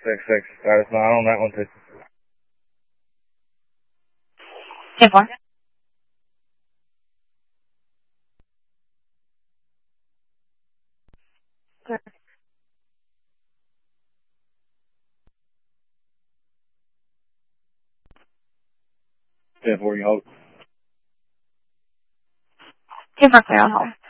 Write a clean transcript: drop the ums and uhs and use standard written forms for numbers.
6-6. Got us not on that one, too. 10-4. Good. 10-4, you hold. 10-4, clear on hold.